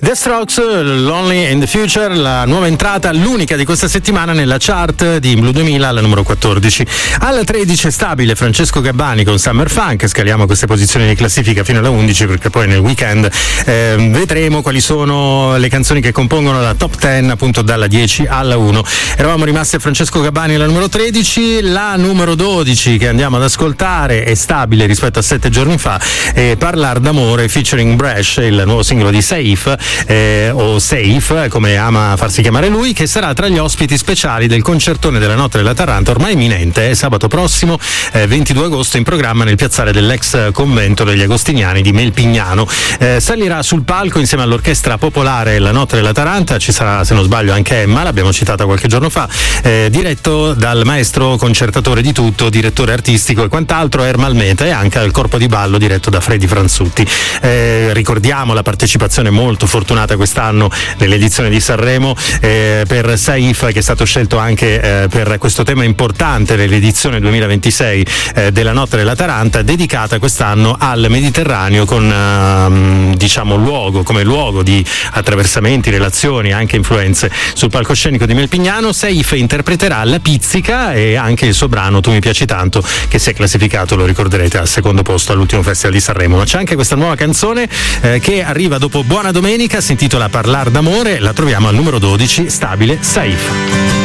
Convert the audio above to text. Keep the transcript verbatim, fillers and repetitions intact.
The Strokes, Lonely in the Future, la nuova entrata, l'unica di questa settimana nella chart di Blu duemila alla numero quattordici. Alla tredici stabile Francesco Gabbani con Summer Funk, scaliamo queste posizioni di classifica fino alla undici perché poi nel weekend eh, vedremo quali sono le canzoni che compongono la top dieci, appunto dalla dieci alla uno. Eravamo rimasti a Francesco Gabbani alla numero tredici, la numero dodici che andiamo ad ascoltare è stabile rispetto a sette giorni fa, e Parlar d'amore featuring Bresh, il nuovo singolo di Saif, eh, o Safe come ama farsi chiamare lui, che sarà tra gli ospiti speciali del concertone della Notte della Taranta ormai imminente, sabato prossimo eh, ventidue agosto, in programma nel piazzale dell'ex convento degli Agostiniani di Melpignano. Eh, salirà sul palco insieme all'orchestra popolare La Notte della Taranta, ci sarà se non sbaglio anche Emma, l'abbiamo citata qualche giorno fa, eh, diretto dal maestro concertatore di tutto, direttore artistico e quant'altro Ermal Meta, e anche al corpo di ballo diretto da Freddy Franzutti. Eh, ricordiamo la partecipazione molto fortunata quest'anno nell'edizione di Sanremo eh, per Saif, che è stato scelto anche eh, per questo tema importante nell'edizione duemilaventisei eh, della Notte della Taranta, dedicata quest'anno al Mediterraneo, con eh, diciamo luogo come luogo di attraversamenti, relazioni, anche influenze sul palcoscenico di Melpignano. Saif interpreterà La Pizzica e anche il suo brano Tu mi piaci tanto, che si è classificato, lo ricorderete, al secondo posto all'ultimo Festival di Sanremo. Ma c'è anche questa nuova canzone eh, che arriva dopo Buona Domenica, si intitola Parlar d'amore, la troviamo al numero dodici, stabile, Saif.